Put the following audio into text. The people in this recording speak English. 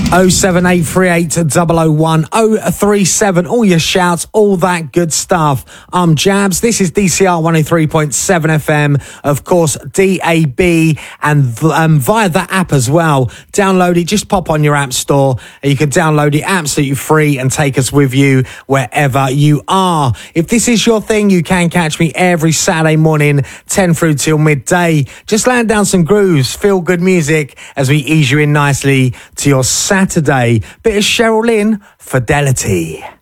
07838 001 037. All your shouts, all that good stuff. I'm Jabs. This is DCR 103.7 FM. Of course, DAB and via the app as well. Download it. Just pop on your app store. You can download it absolutely free and take us with you wherever you are. If this is your thing, you can catch me every Saturday morning, 10 through till midday. Just land down some grooves, feel good music as we ease you in nicely to your Saturday. Bit of Cheryl Lynn, Fidelity.